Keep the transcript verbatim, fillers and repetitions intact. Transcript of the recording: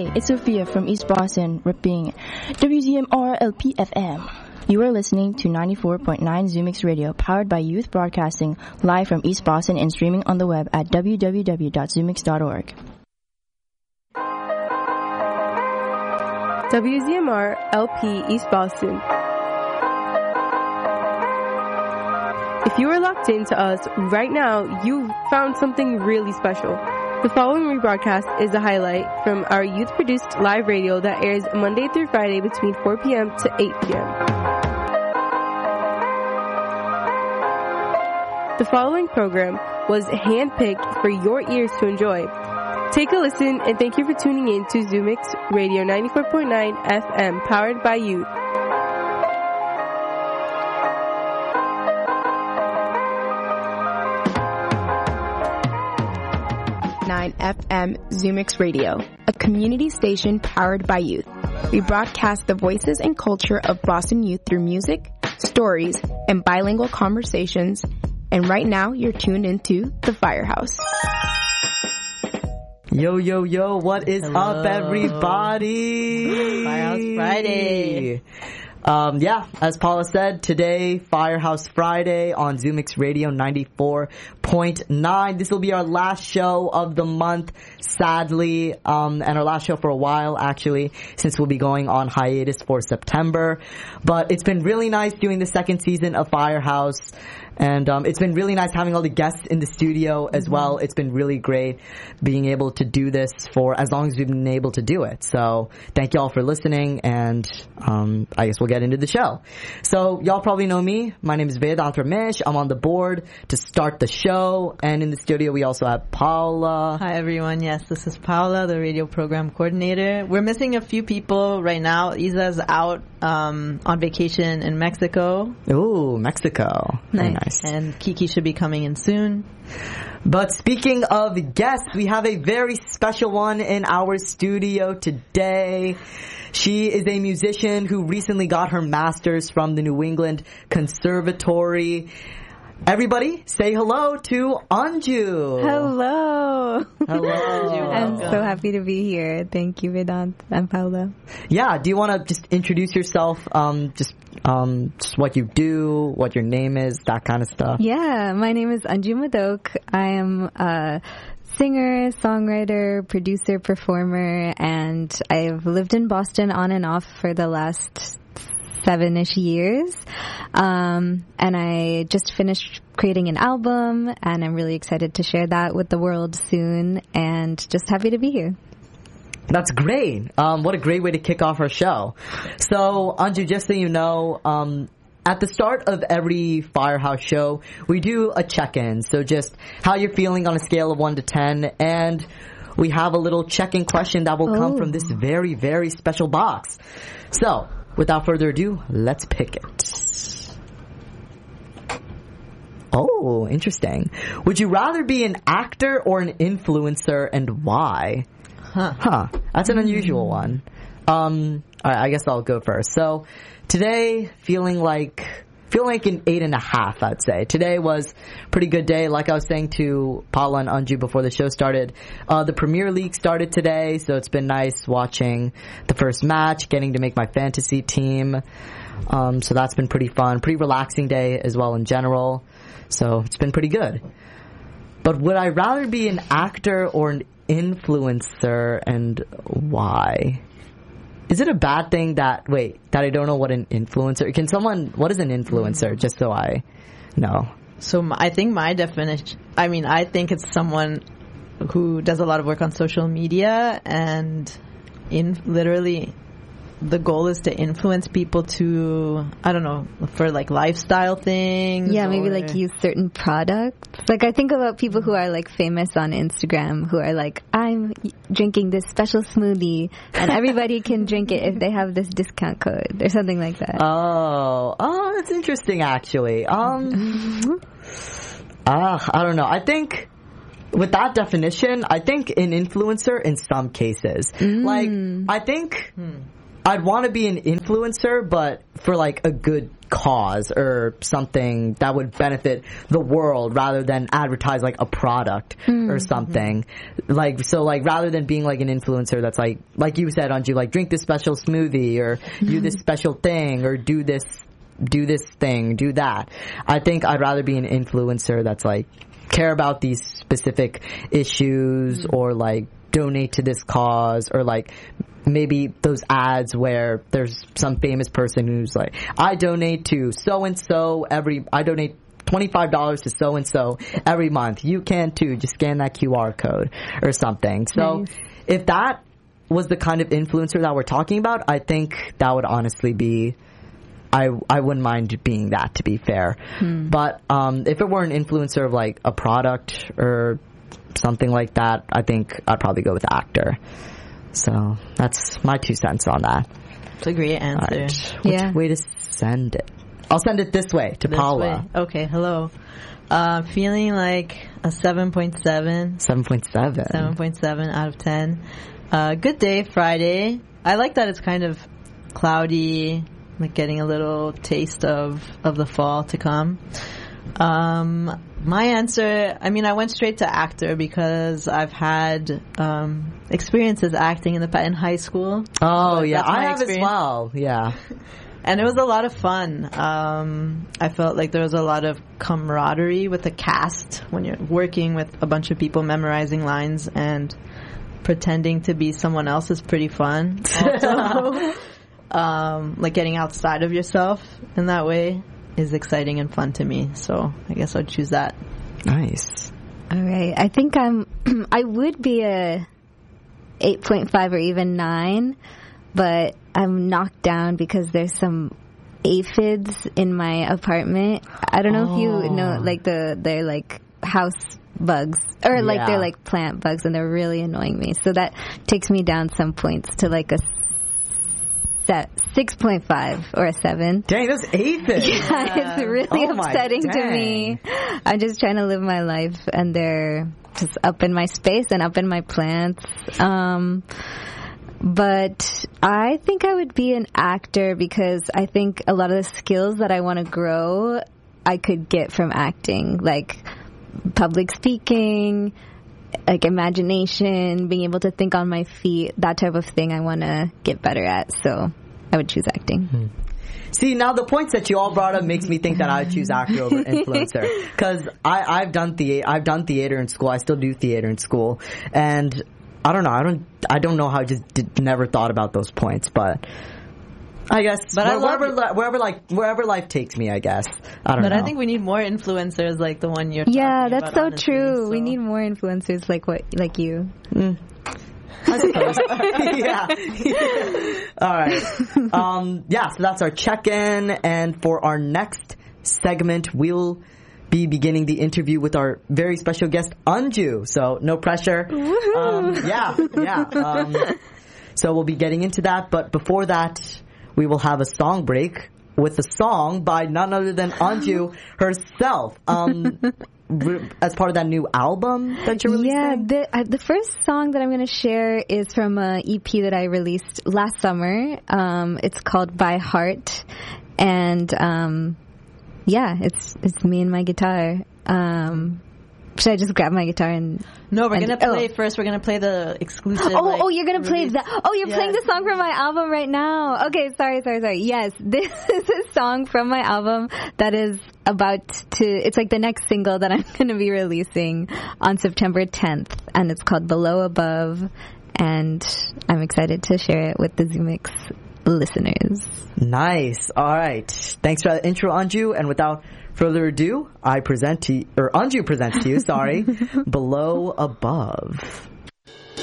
Hey, it's Sophia from East Boston, ripping W Z M R L P F M. You are listening to ninety-four point nine Zoomix Radio, powered by Youth Broadcasting, live from East Boston and streaming on the web at w w w dot zoomix dot org. W Z M R L P East Boston. If you are locked into us right now, you've found something really special. The following rebroadcast is a highlight from our youth-produced live radio that airs Monday through Friday between four p.m. to eight p.m. The following program was handpicked for your ears to enjoy. Take a listen, and thank you for tuning in to Zoomix Radio ninety-four point nine F M, powered by youth. nine F M Zoomix Radio, a community station powered by youth. We broadcast the voices and culture of Boston youth through music, stories, and bilingual conversations. And right now, you're tuned into The Firehouse. Yo, yo, yo, what is Hello. up, everybody? Firehouse Friday. Um, yeah, as Paula said, today, Firehouse Friday on Zoomix Radio ninety-four point nine. This will be our last show of the month, sadly, um, and our last show for a while, actually, since we'll be going on hiatus for September. But it's been really nice doing the second season of Firehouse. And um, it's been really nice having all the guests in the studio as mm-hmm. well. It's been really great being able to do this for as long as we've been able to do it. So thank you all for listening, and um, I guess we'll get into the show. So y'all probably know me. My name is Vedant Ramesh. I'm on the board to start the show. And in the studio we also have Paula. Hi everyone. Yes, this is Paula, the radio program coordinator. We're missing a few people right now. Isa's out um, on vacation in Mexico. Ooh, Mexico. Nice. Very nice. And Kiki should be coming in soon. But speaking of guests, we have a very special one in our studio today. She is a musician who recently got her master's from the New England Conservatory. Everybody, say hello to Anju. Hello. Hello. I'm so happy to be here. Thank you, Vedant and Paula. Yeah, do you want to just introduce yourself, um, just, um, just what you do, what your name is, that kind of stuff? Yeah, my name is Anju Madok. I am a singer, songwriter, producer, performer, and I've lived in Boston on and off for the last seven-ish years. Um, and I just finished creating an album, and I'm really excited to share that with the world soon, and just happy to be here. That's great. Um, what a great way to kick off our show. So, Anju, just so you know, um, at the start of every Firehouse show, we do a check-in. So just how you're feeling on a scale of one to ten, and we have a little check-in question that will come oh. from this very, very special box. So, without further ado, let's pick it. Oh, interesting. Would you rather be an actor or an influencer, and why? Huh. Huh. That's an unusual one. Um, all right, I guess I'll go first. So, today, feeling like, feeling like an eight and a half, I'd say. Today was a pretty good day. Like I was saying to Paula and Anju before the show started, uh, the Premier League started today, so it's been nice watching the first match, getting to make my fantasy team. Um, so that's been pretty fun. Pretty relaxing day as well in general. So it's been pretty good. But would I rather be an actor or an influencer, and why? Is it a bad thing that, wait, that I don't know what an influencer, can someone, what is an influencer, just so I know? So my, I think my definition, I mean, I think it's someone who does a lot of work on social media, and in literally the goal is to influence people to, I don't know, for like lifestyle things. Yeah, maybe or, like use certain products. Like I think about people who are like famous on Instagram who are like, I'm drinking this special smoothie and everybody can drink it if they have this discount code or something like that. Oh, oh, that's interesting actually. Um, ah, I don't know. I think with that definition, I think an influencer in some cases. Mm. Like, I think... Hmm. I'd want to be an influencer, but for like a good cause or something that would benefit the world rather than advertise like a product mm-hmm. or something. Like, so like rather than being like an influencer that's like, like you said, Anju, like drink this special smoothie or mm-hmm. do this special thing or do this, do this thing, do that. I think I'd rather be an influencer that's like care about these specific issues mm-hmm. or like donate to this cause, or like maybe those ads where there's some famous person who's like, I donate to so and so every, I donate twenty-five dollars to so and so every month. You can too. Just scan that Q R code or something. So nice. If that was the kind of influencer that we're talking about, I think that would honestly be, I I wouldn't mind being that, to be fair. Hmm. But um, if it were an influencer of like a product or something like that, I think I'd probably go with actor. So that's my two cents on that. It's a great answer. Right. Which yeah. way to send it? I'll send it this way to this Paula. Way. Okay, hello. Uh, feeling like a seven point seven. seven point seven. seven point seven out of ten. Uh, good day, Friday. I like that it's kind of cloudy, like getting a little taste of, of the fall to come. Um, my answer, I mean, I went straight to actor because I've had um, experiences acting in the in high school. Oh, yeah. I have experience. as well. Yeah. And it was a lot of fun. Um, I felt like there was a lot of camaraderie with the cast when you're working with a bunch of people memorizing lines, and pretending to be someone else is pretty fun. Also, um, like getting outside of yourself in that way is exciting and fun to me. So I guess I'd choose that. Nice. All right. I think I'm, I would be a eight point five or even nine, but I'm knocked down because there's some aphids in my apartment. I don't know oh. if you know, like the, they're like house bugs, or yeah. like they're like plant bugs, and they're really annoying me. So that takes me down some points to like a set six point five or a seven. Dang, those aphids. Yeah, it's really oh upsetting to me. I'm just trying to live my life, and they're just up in my space and up in my plants. Um, but I think I would be an actor because I think a lot of the skills that I want to grow, I could get from acting, like public speaking, like imagination, being able to think on my feet, that type of thing I want to get better at. So I would choose acting. Hmm. See, now the points that you all brought up makes me think that I would choose actor over influencer, because I I've done the I've done theater in school. I still do theater in school, and I don't know. I don't I don't know how I just did, never thought about those points, but I guess but where, I love wherever, wherever like wherever life takes me, I guess. I don't but know. But I think we need more influencers like the one you're talking yeah, that's about, so honestly, true. so. We need more influencers like what like you. Mm. I suppose. Yeah. All right. Um, yeah, so that's our check-in, and for our next segment, we'll be beginning the interview with our very special guest, Anju. So no pressure. Um, yeah, yeah. Um, so we'll be getting into that, but before that, we will have a song break with a song by none other than Anju herself. Um, as part of that new album that you're releasing? Yeah, the, uh, the first song that I'm going to share is from an E P that I released last summer. Um, it's called By Heart, and um, yeah, it's it's me and my guitar. Um, should I just grab my guitar and... No, we're and, going to play oh. first. We're going to play the exclusive. Oh, like, oh, you're going to play that. Oh, you're yeah. playing the song from my album right now. Okay, sorry, sorry, sorry. Yes, this is a song from my album that is about to, it's like the next single that I'm going to be releasing on September tenth, and it's called Below Above, and I'm excited to share it with the ZoomX listeners. Nice. All right. Thanks for the intro, Anju, and without further ado, I present to you, or Anju presents to you, sorry, Below Above.